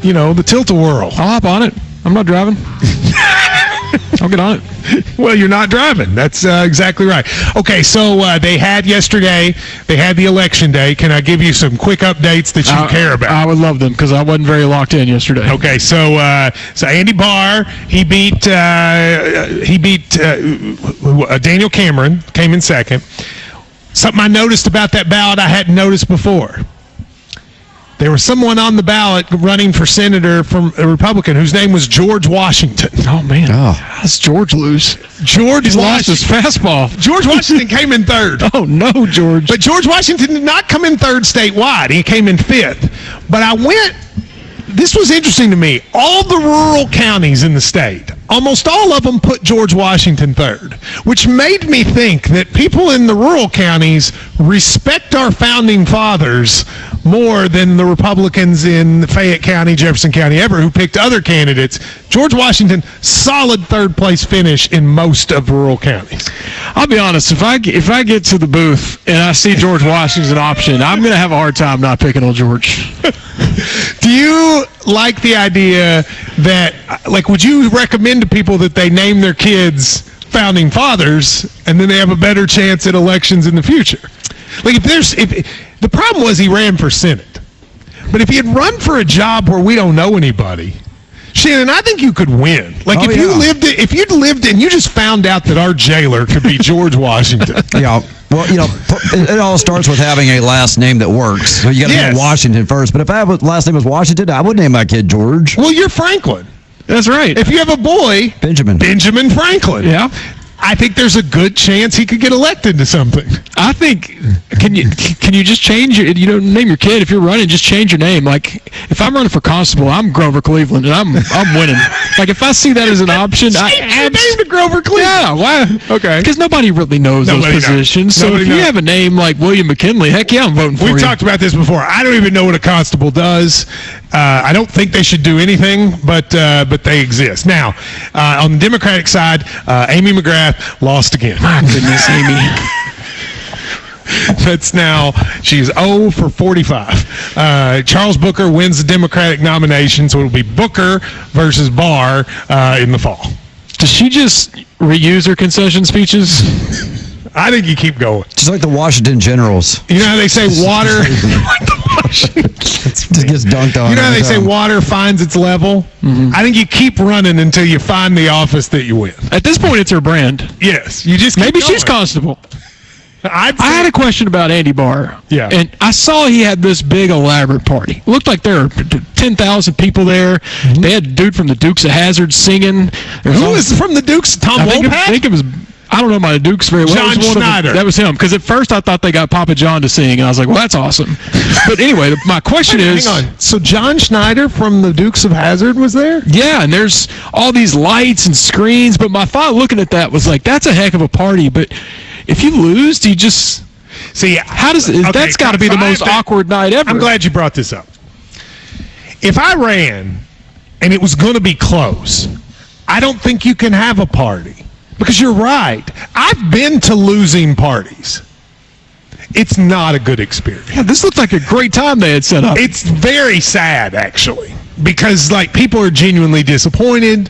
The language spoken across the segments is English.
the tilt-a-whirl. I'll hop on it. I'm not driving. I'll get on it. Well, you're not driving. That's exactly right. Okay, so they had yesterday. They had the election day. Can I give you some quick updates that you care about? I would love them because I wasn't very locked in yesterday. Okay, so Andy Barr, he beat Daniel Cameron, came in second. Something I noticed about that ballot I hadn't noticed before. There was someone on the ballot running for senator from a Republican whose name was George Washington. Oh, man. How's George lose? George lost his fastball. George Washington came in third. Oh, no, George. But George Washington did not come in third statewide. He came in fifth. But this was interesting to me. All the rural counties in the state, almost all of them put George Washington third, which made me think that people in the rural counties respect our founding fathers more than the Republicans in Fayette County, Jefferson County, who picked other candidates. George Washington, solid third-place finish in most of rural counties. I'll be honest, if I get to the booth and I see George Washington as an option, I'm going to have a hard time not picking old George. Do you like the idea that, would you recommend to people that they name their kids founding fathers and then they have a better chance at elections in the future? The problem was he ran for Senate. But if he had run for a job where we don't know anybody, Shannon, I think you could win. If you'd lived and you just found out that our jailer could be George Washington. Yeah. Well, it all starts with having a last name that works. So you got to name Washington first. But if last name was Washington, I would name my kid George. Well, you're Franklin. That's right. If you have a boy, Benjamin Franklin. Yeah. I think there's a good chance he could get elected to something. I think can you just change your name your kid if you're running, just change your name. Like if I'm running for constable, I'm Grover Cleveland and I'm winning. Like if I see that as an option, change your name to Grover Cleveland. Yeah, why? Okay. Because nobody really knows those positions. So if you have a name like William McKinley, heck yeah, I'm voting for you. We've talked about this before. I don't even know what a constable does. I don't think they should do anything, but they exist. Now, on the Democratic side, Amy McGrath lost again. My goodness, Amy. She's 0 for 45. Charles Booker wins the Democratic nomination, so it'll be Booker versus Barr in the fall. Does she just reuse her concession speeches? I think you keep going. Just like the Washington Generals. You know how they say water... Just gets dunked on. You know how they say water finds its level? Mm-hmm. I think you keep running until you find the office that you win. At this point, it's her brand. Yes. You just Maybe she's constable. I had a question about Andy Barr. Yeah. And I saw he had this big elaborate party. It looked like there were 10,000 people there. Mm-hmm. They had a dude from the Dukes of Hazzard singing. Who is from the Dukes? Tom Wopat? I think it was... I don't know my Dukes very well. John Schneider. That was him. Because at first I thought they got Papa John to sing, and I was like, well, that's awesome. But anyway, my question is... Hang on. So John Schneider from the Dukes of Hazzard was there? Yeah, and there's all these lights and screens. But my thought looking at that was like, that's a heck of a party. But if you lose, do you just... See, that's got to be the most awkward night ever. I'm glad you brought this up. If I ran and it was going to be close, I don't think you can have a party. Because you're right. I've been to losing parties. It's not a good experience. Yeah, this looked like a great time they had set up. It's very sad, actually, because people are genuinely disappointed.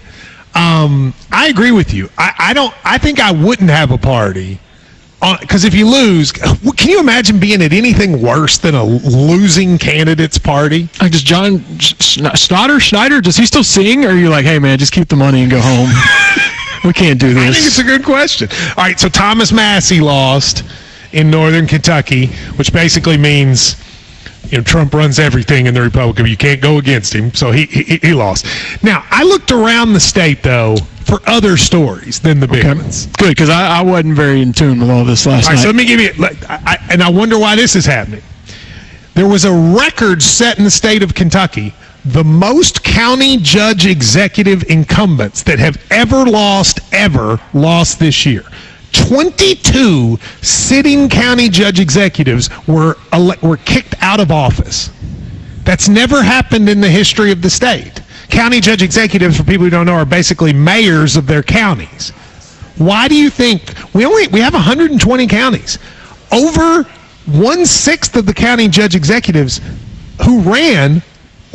I agree with you. I think I wouldn't have a party because if you lose, can you imagine being at anything worse than a losing candidate's party? Like, does John Schneider, does he still sing, or are you like, hey man, just keep the money and go home? We can't do this. I think it's a good question. All right, so Thomas Massey lost in northern Kentucky, which basically means Trump runs everything in the Republican. You can't go against him, so he lost. Now, I looked around the state, though, for other stories than the big ones. Good, because I wasn't very in tune with all this last night. So let me give you, and I wonder why this is happening. There was a record set in the state of Kentucky. The most county judge executive incumbents that have ever lost this year. 22 sitting county judge executives were kicked out of office. That's never happened in the history of the state. County judge executives, for people who don't know, are basically mayors of their counties. Why do you think we have 120 counties? Over 1/6 of the county judge executives who ran